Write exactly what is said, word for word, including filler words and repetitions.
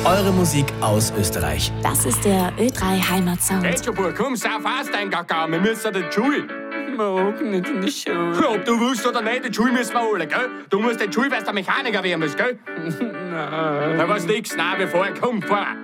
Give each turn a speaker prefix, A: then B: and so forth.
A: Eure Musik aus Österreich.
B: Das ist der Ö drei Heimatsound.
C: Geht schon, Bub, komm, sau fast, dein Kakao, wir müssen in die Schule.
D: Mag nicht in die Schule.
C: Ob du willst oder nicht, in die Schule müssen wir alle, gell? Du musst in die Schule, weil du Mechaniker werden musst, gell?
D: Nein.
C: Da was nix, nein, bevor er kommt, fahr.